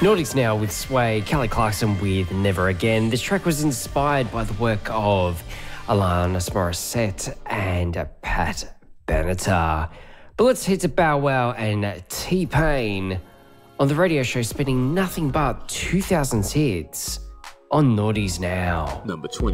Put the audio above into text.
Nordics now with Sway, Kelly Clarkson with Never Again. This track was inspired by the work of Alanis Morissette and Pat Benatar. But let's head to Bow Wow and T-Pain on the radio show, spinning nothing but 2000s hits on Naughties Now. Number 20.